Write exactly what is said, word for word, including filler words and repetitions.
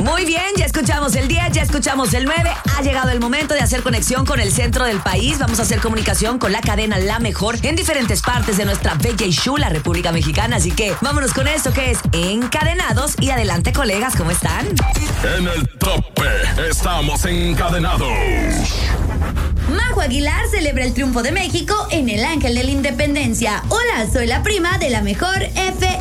Muy bien, ya escuchamos el diez, ya escuchamos el nueve. Ha llegado el momento de hacer conexión con el centro del país. Vamos a hacer comunicación con la cadena La Mejor en diferentes partes de nuestra bella y chula República Mexicana. Así que vámonos con esto que es Encadenados. Y adelante, colegas, ¿cómo están? En el tope estamos encadenados. Majo Aguilar celebra el triunfo de México en el Ángel de la Independencia. Hola, soy la prima de La Mejor F